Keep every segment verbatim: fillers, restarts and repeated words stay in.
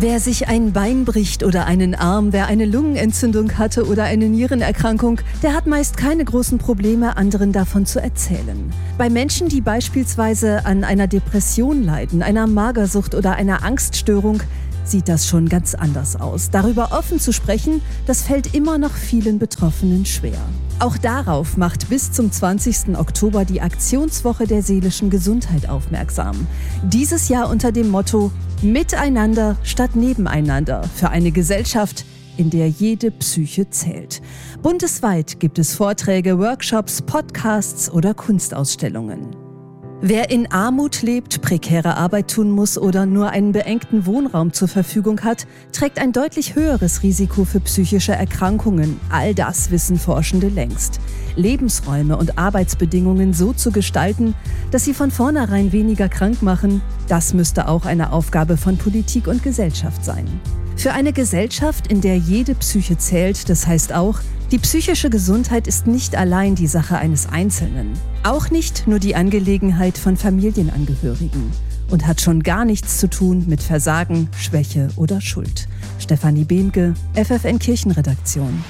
Wer sich ein Bein bricht oder einen Arm, wer eine Lungenentzündung hatte oder eine Nierenerkrankung, der hat meist keine großen Probleme, anderen davon zu erzählen. Bei Menschen, die beispielsweise an einer Depression leiden, einer Magersucht oder einer Angststörung, sieht das schon ganz anders aus. Darüber offen zu sprechen, das fällt immer noch vielen Betroffenen schwer. Auch darauf macht bis zum zwanzigsten Oktober die Aktionswoche der seelischen Gesundheit aufmerksam. Dieses Jahr unter dem Motto Miteinander statt Nebeneinander für eine Gesellschaft, in der jede Psyche zählt. Bundesweit gibt es Vorträge, Workshops, Podcasts oder Kunstausstellungen. Wer in Armut lebt, prekäre Arbeit tun muss oder nur einen beengten Wohnraum zur Verfügung hat, trägt ein deutlich höheres Risiko für psychische Erkrankungen. All das wissen Forschende längst. Lebensräume und Arbeitsbedingungen so zu gestalten, dass sie von vornherein weniger krank machen, das müsste auch eine Aufgabe von Politik und Gesellschaft sein. Für eine Gesellschaft, in der jede Psyche zählt, das heißt auch, die psychische Gesundheit ist nicht allein die Sache eines Einzelnen. Auch nicht nur die Angelegenheit von Familienangehörigen. Und hat schon gar nichts zu tun mit Versagen, Schwäche oder Schuld. Stefanie Behnke, F F N Kirchenredaktion.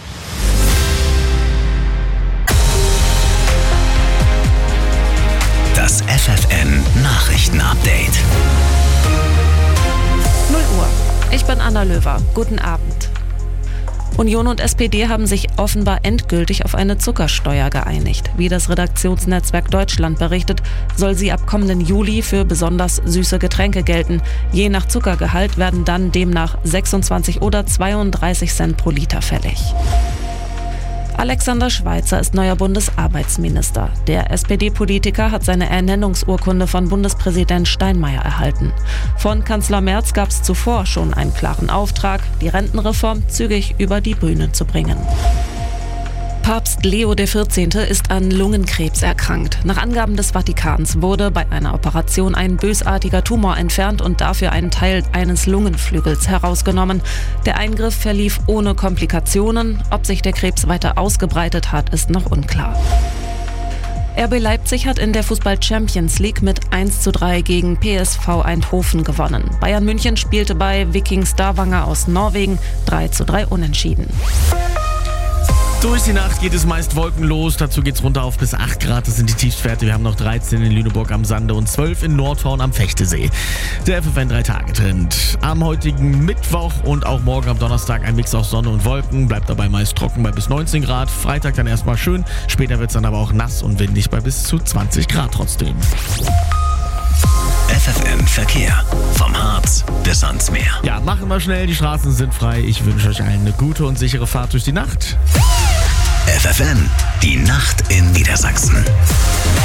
Das F F N Nachrichtenupdate. null Uhr. Ich bin Anna Löwer. Guten Abend. Union und S P D haben sich offenbar endgültig auf eine Zuckersteuer geeinigt. Wie das Redaktionsnetzwerk Deutschland berichtet, soll sie ab kommenden Juli für besonders süße Getränke gelten. Je nach Zuckergehalt werden dann demnach sechsundzwanzig oder zweiunddreißig Cent pro Liter fällig. Alexander Schweitzer ist neuer Bundesarbeitsminister. Der S P D-Politiker hat seine Ernennungsurkunde von Bundespräsident Steinmeier erhalten. Von Kanzler Merz gab es zuvor schon einen klaren Auftrag, die Rentenreform zügig über die Bühne zu bringen. Papst Leo der vierzehnte ist an Lungenkrebs erkrankt. Nach Angaben des Vatikans wurde bei einer Operation ein bösartiger Tumor entfernt und dafür ein Teil eines Lungenflügels herausgenommen. Der Eingriff verlief ohne Komplikationen. Ob sich der Krebs weiter ausgebreitet hat, ist noch unklar. R B Leipzig hat in der Fußball-Champions League mit eins zu drei gegen P S V Eindhoven gewonnen. Bayern München spielte bei Viking Stavanger aus Norwegen drei zu drei unentschieden. Durch die Nacht geht es meist wolkenlos, dazu geht es runter auf bis acht Grad, das sind die Tiefstwerte. Wir haben noch dreizehn in Lüneburg am Sande und zwölf in Nordhorn am Fechtesee. Der F F N drei Tage Trend. Am heutigen Mittwoch und auch morgen am Donnerstag ein Mix aus Sonne und Wolken, bleibt dabei meist trocken bei bis neunzehn Grad. Freitag dann erstmal schön, später wird es dann aber auch nass und windig bei bis zu zwanzig Grad trotzdem. F F N Verkehr. Vom Harz bis ans Meer. Ja, machen wir schnell, die Straßen sind frei. Ich wünsche euch allen eine gute und sichere Fahrt durch die Nacht. F F N, die Nacht in Niedersachsen.